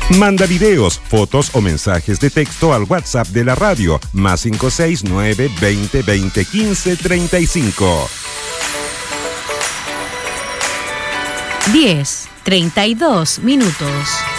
Manda videos, fotos o mensajes de texto al WhatsApp de la radio, más 569 20 20 15 35. 10:32 minutos.